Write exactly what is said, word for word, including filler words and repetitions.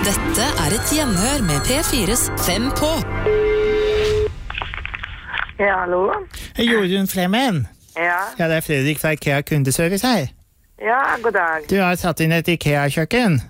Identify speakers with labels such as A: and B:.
A: Dette er et gjenhør med P fires Fem på.
B: Ja, hallo?
C: Jorunn Flemmen.
B: Ja.
C: Ja, det er Fredrik fra IKEA kundeservice her.
B: Ja, god dag.
C: Du har satt inn et IKEA-kjøkken.